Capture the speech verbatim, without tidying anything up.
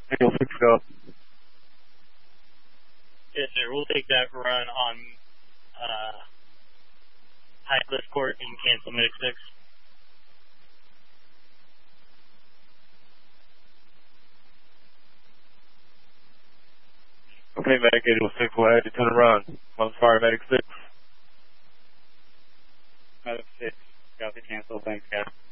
Eagle six, go. Yes, sir. We'll take that run on uh, High Cliff Court and cancel Medic six. Okay, Medic Eagle six, we'll have you turn around. On fire, Medic six. Medic six, got the cancel. Thanks, guys.